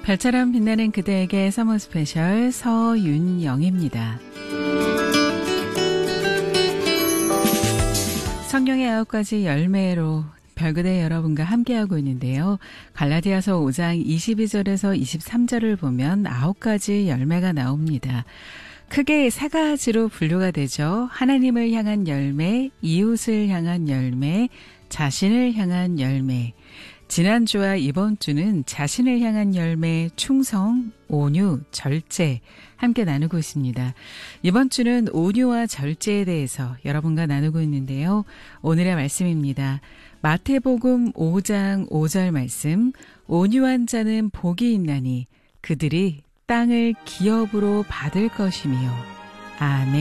별처럼 빛나는 그대에게 서머 스페셜 서윤영입니다. 성령의 9가지 열매로 별그대 여러분과 함께하고 있는데요. 갈라디아서 5장 22절에서 23절을 보면 9가지 열매가 나옵니다. 크게 3가지로 분류가 되죠. 하나님을 향한 열매, 이웃을 향한 열매, 자신을 향한 열매. 지난주와 이번 주는 자신을 향한 열매, 충성, 온유, 절제 함께 나누고 있습니다. 이번 주는 온유와 절제에 대해서 여러분과 나누고 있는데요. 오늘의 말씀입니다. 마태복음 5장 5절 말씀, 온유한 자는 복이 있나니 그들이 땅을 기업으로 받을 것이며. 아멘.